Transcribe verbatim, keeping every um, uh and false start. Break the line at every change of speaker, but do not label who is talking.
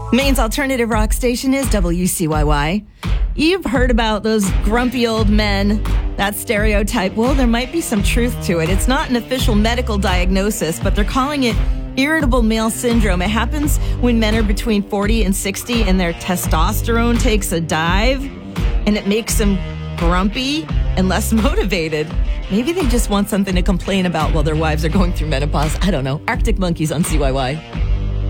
Maine's alternative rock station is W C Y Y. You've heard about those grumpy old men, that stereotype. Well, there might be some truth to it. It's not an official medical diagnosis, but they're calling it irritable male syndrome. It happens when men are between forty and sixty and their testosterone takes a dive and it makes them grumpy and less motivated. Maybe they just want something to complain about while their wives are going through menopause. I don't know. Arctic Monkeys on C Y Y.